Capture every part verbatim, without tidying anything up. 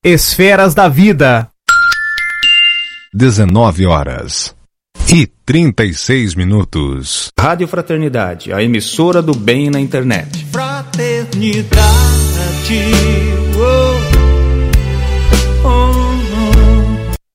Esferas da Vida. dezenove horas e trinta e seis minutos. Rádio Fraternidade, a emissora do bem na internet. Fraternidade. Oh, oh, oh.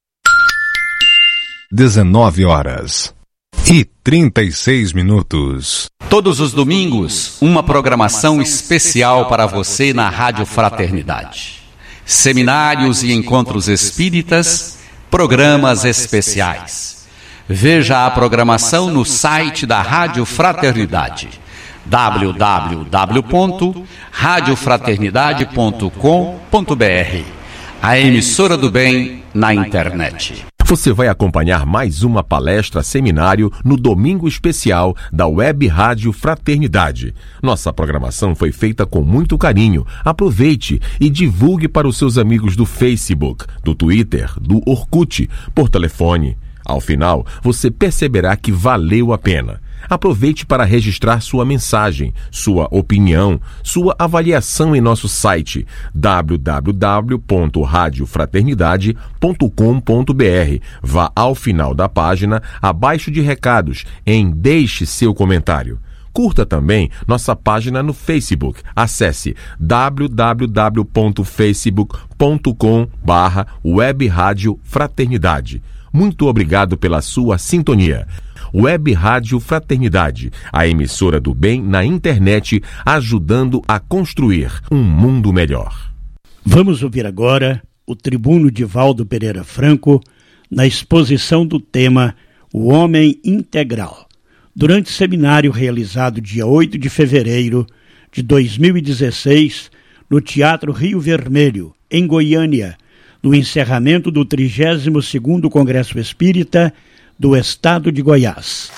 dezenove horas e trinta e seis minutos. Todos os domingos, uma programação especial para você na Rádio Fraternidade. Seminários e encontros espíritas, programas especiais. Veja a programação no site da Rádio Fraternidade, w w w ponto rádio fraternidade ponto com ponto b r, a emissora do bem na internet. Você vai acompanhar mais uma palestra seminário no Domingo Especial da Web Rádio Fraternidade. Nossa programação foi feita com muito carinho. Aproveite e divulgue para os seus amigos do Facebook, do Twitter, do Orkut, por telefone. Ao final, você perceberá que valeu a pena. Aproveite para registrar sua mensagem, sua opinião, sua avaliação em nosso site w w w ponto rádio fraternidade ponto com ponto b r. Vá ao final da página, abaixo de recados, em Deixe seu comentário. Curta também nossa página no Facebook. Acesse w w w ponto facebook ponto com barra web rádio fraternidade. Muito obrigado pela sua sintonia. Web Rádio Fraternidade, a emissora do bem na internet, ajudando a construir um mundo melhor. Vamos ouvir agora o tribuno Divaldo Pereira Franco na exposição do tema O Homem Integral, durante o seminário realizado dia oito de fevereiro de dois mil e dezesseis no Teatro Rio Vermelho, em Goiânia, no encerramento do trigésimo segundo Congresso Espírita do Estado de Goiás.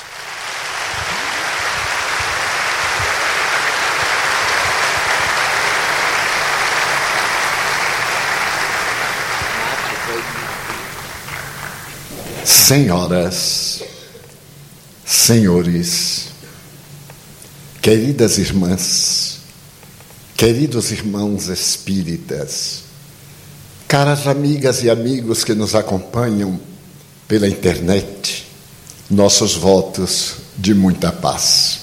Senhoras, senhores, queridas irmãs, queridos irmãos espíritas, caras amigas e amigos que nos acompanham pela internet, nossos votos de muita paz.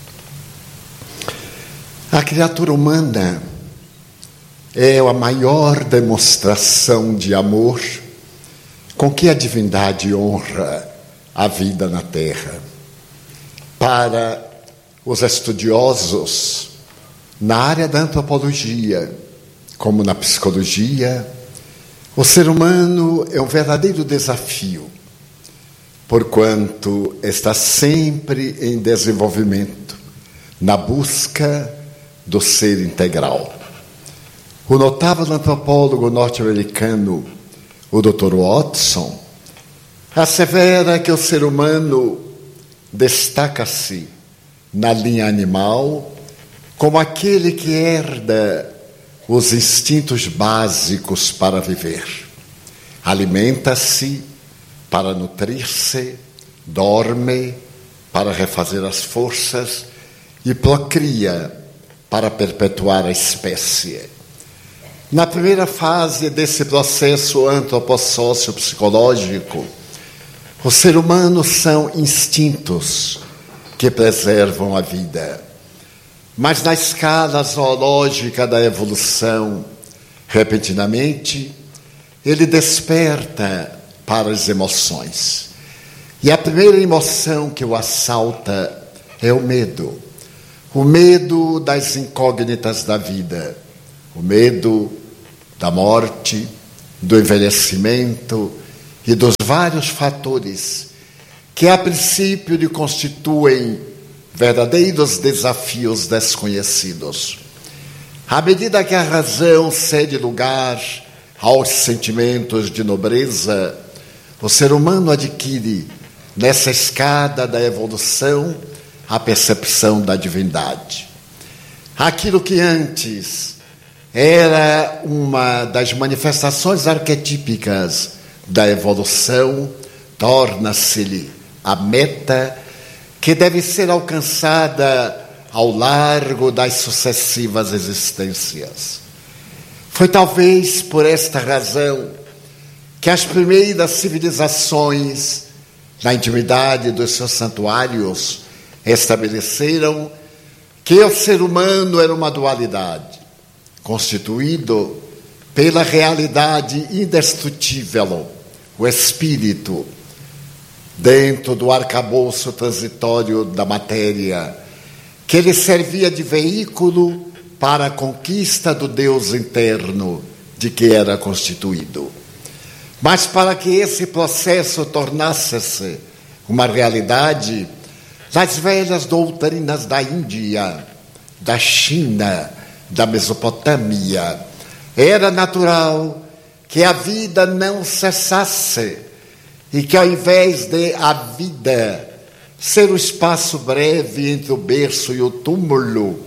A criatura humana é a maior demonstração de amor com que a divindade honra a vida na Terra. Para os estudiosos, na área da antropologia, como na psicologia, o ser humano é um verdadeiro desafio, porquanto está sempre em desenvolvimento, na busca do ser integral. O notável antropólogo norte-americano, o doutor Watson, assevera que o ser humano destaca-se na linha animal como aquele que herda os instintos básicos para viver. Alimenta-se para nutrir-se, dorme para refazer as forças e procria para perpetuar a espécie. Na primeira fase desse processo antropossócio-psicológico, o ser humano são instintos que preservam a vida. Mas na escala zoológica da evolução, repentinamente, ele desperta para as emoções. E a primeira emoção que o assalta é o medo. O medo das incógnitas da vida. O medo da morte, do envelhecimento e dos vários fatores que, a princípio, lhe constituem verdadeiros desafios desconhecidos. À medida que a razão cede lugar aos sentimentos de nobreza, o ser humano adquire, nessa escada da evolução, a percepção da divindade. Aquilo que antes era uma das manifestações arquetípicas da evolução, torna-se-lhe a meta que deve ser alcançada ao largo das sucessivas existências. Foi talvez por esta razão que as primeiras civilizações, na intimidade dos seus santuários, estabeleceram que o ser humano era uma dualidade, constituído pela realidade indestrutível, o espírito, dentro do arcabouço transitório da matéria, que lhe servia de veículo para a conquista do Deus interno de que era constituído. Mas para que esse processo tornasse-se uma realidade, as velhas doutrinas da Índia, da China, da Mesopotâmia, era natural que a vida não cessasse e que, ao invés de a vida ser o espaço breve entre o berço e o túmulo,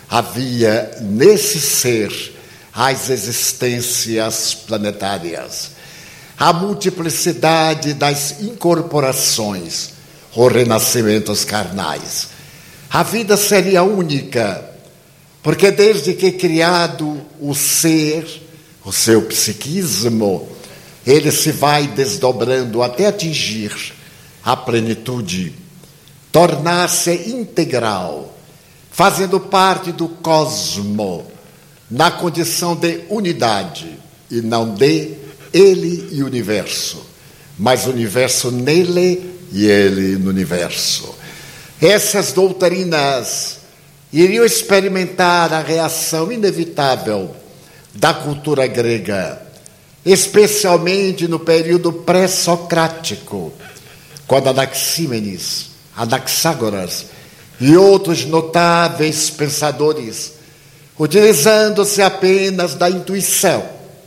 havia nesse ser as existências planetárias, a multiplicidade das incorporações, os renascimentos carnais. A vida seria única, porque desde que criado o ser, o seu psiquismo, ele se vai desdobrando até atingir a plenitude, tornar-se integral, fazendo parte do cosmo, na condição de unidade, e não de ele e o universo, mas o universo nele e ele no universo. Essas doutrinas iriam experimentar a reação inevitável da cultura grega, especialmente no período pré-socrático, quando Anaxímenes, Anaxágoras e outros notáveis pensadores, utilizando-se apenas da intuição,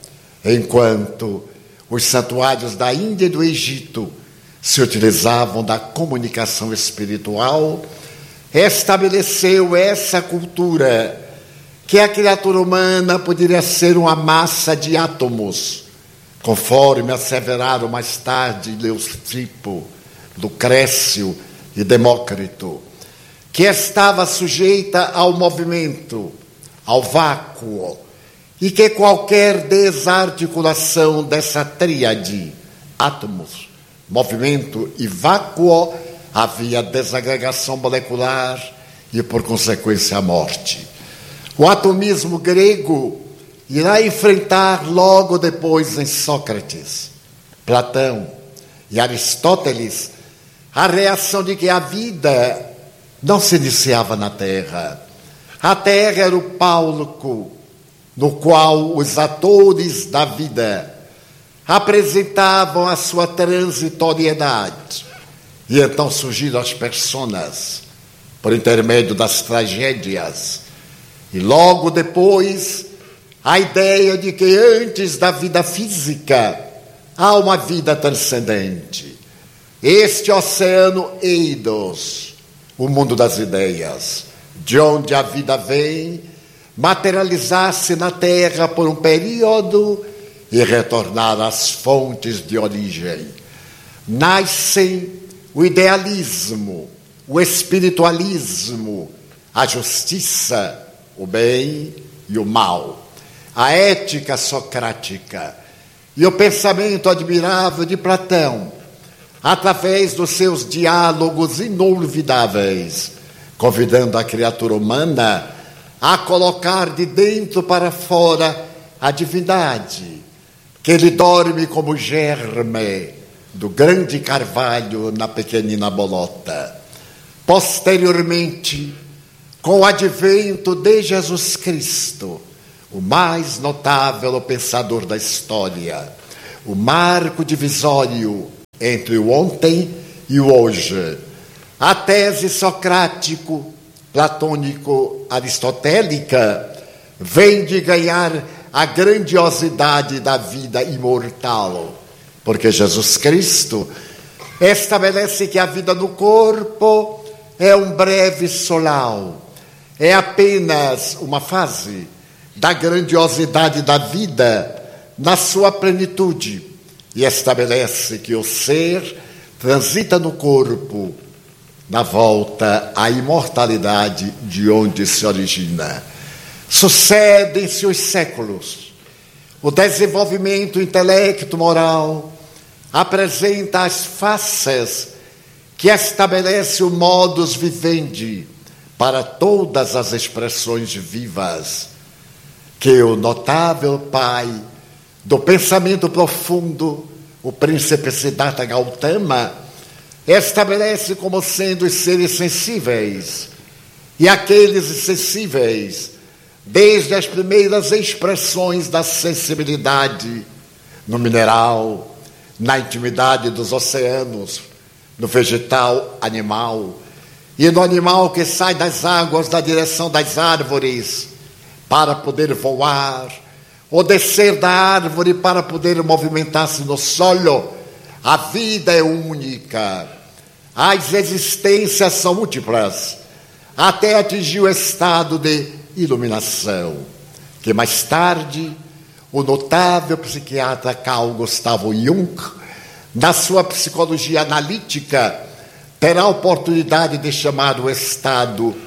enquanto os santuários da Índia e do Egito se utilizavam da comunicação espiritual, estabeleceu essa cultura que a criatura humana poderia ser uma massa de átomos, conforme asseveraram mais tarde Leucipo, Lucrécio e Demócrito, que estava sujeita ao movimento, ao vácuo, e que qualquer desarticulação dessa tríade, átomos, movimento e vácuo, havia desagregação molecular e, por consequência, a morte. O atomismo grego irá enfrentar logo depois em Sócrates, Platão e Aristóteles a reação de que a vida não se iniciava na Terra. A Terra era o palco no qual os atores da vida apresentavam a sua transitoriedade. E então surgiram as personas, por intermédio das tragédias. E logo depois, a ideia de que antes da vida física há uma vida transcendente. Este oceano eidos, o mundo das ideias, de onde a vida vem, materializar-se na Terra por um período e retornar às fontes de origem. Nascem o idealismo, o espiritualismo, a justiça, o bem e o mal, a ética socrática e o pensamento admirável de Platão, através dos seus diálogos inolvidáveis, convidando a criatura humana a colocar de dentro para fora a divindade, que ele dorme como germe do grande carvalho na pequenina bolota. Posteriormente, com o advento de Jesus Cristo, o mais notável pensador da história, o marco divisório entre o ontem e o hoje, a tese socrático, platônico, aristotélica, vem de ganhar a grandiosidade da vida imortal, porque Jesus Cristo estabelece que a vida no corpo é um breve solau, é apenas uma fase da grandiosidade da vida na sua plenitude, e estabelece que o ser transita no corpo na volta à imortalidade de onde se origina. Sucedem-se os séculos o desenvolvimento intelecto-moral, apresenta as faces que estabelece o modus vivendi para todas as expressões vivas, que o notável pai do pensamento profundo, o príncipe Siddhartha Gautama, estabelece como sendo os seres sensíveis, e aqueles insensíveis, desde as primeiras expressões da sensibilidade no mineral, na intimidade dos oceanos, no vegetal animal, e no animal que sai das águas na direção das árvores para poder voar, ou descer da árvore para poder movimentar-se no solo. A vida é única, as existências são múltiplas, até atingir o estado de iluminação, que mais tarde o notável psiquiatra Carl Gustav Jung, na sua psicologia analítica, terá a oportunidade de chamar o estado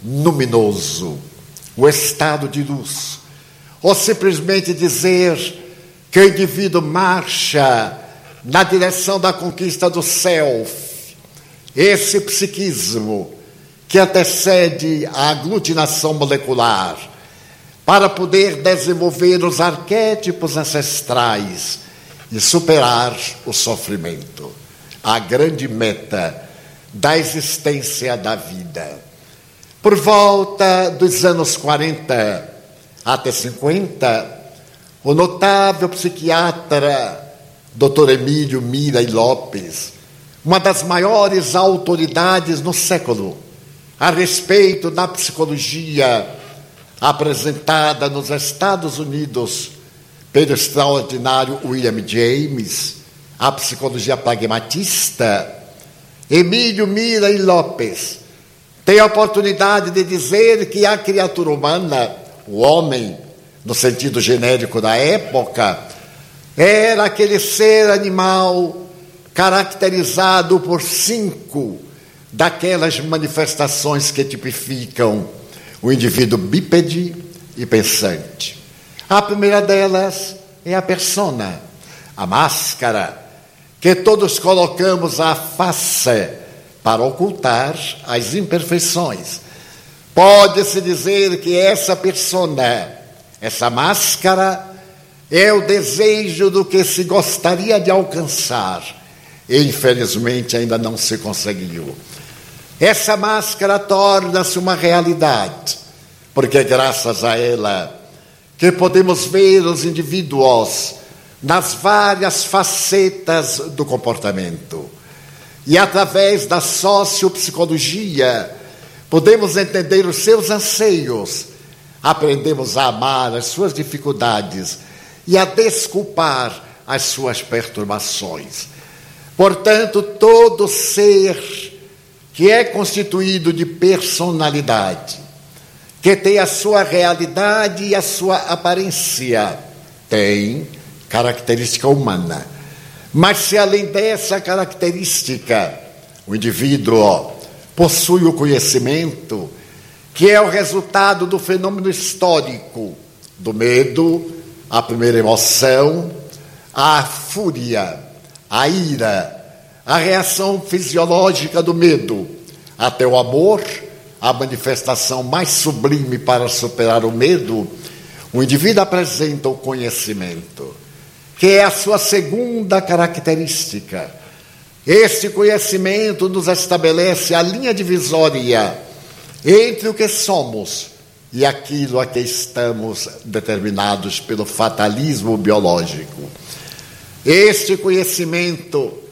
luminoso, o estado de luz, ou simplesmente dizer que o indivíduo marcha na direção da conquista do self, esse psiquismo que antecede a aglutinação molecular, para poder desenvolver os arquétipos ancestrais e superar o sofrimento, a grande meta da existência da vida. Por volta dos anos quarenta até cinquenta, o notável psiquiatra doutor Emílio Mira e Lopes, uma das maiores autoridades no século a respeito da psicologia apresentada nos Estados Unidos pelo extraordinário William James, a psicologia pragmatista, Emílio Mira e Lopes tem a oportunidade de dizer que a criatura humana, o homem, no sentido genérico da época, era aquele ser animal caracterizado por cinco daquelas manifestações que tipificam o indivíduo bípede e pensante. A primeira delas é a persona, a máscara, que todos colocamos à face para ocultar as imperfeições. Pode-se dizer que essa persona, essa máscara, é o desejo do que se gostaria de alcançar e, infelizmente, ainda não se conseguiu. Essa máscara torna-se uma realidade, porque é graças a ela que podemos ver os indivíduos nas várias facetas do comportamento. E através da sociopsicologia podemos entender os seus anseios, aprendemos a amar as suas dificuldades e a desculpar as suas perturbações. Portanto, todo ser que é constituído de personalidade, que tem a sua realidade e a sua aparência, tem característica humana. Mas se além dessa característica, o indivíduo possui o conhecimento, que é o resultado do fenômeno histórico, do medo, a primeira emoção, a fúria, a ira, a reação fisiológica do medo, até o amor, a manifestação mais sublime para superar o medo, o indivíduo apresenta o conhecimento, que é a sua segunda característica. Este conhecimento nos estabelece a linha divisória entre o que somos e aquilo a que estamos determinados pelo fatalismo biológico. Este conhecimento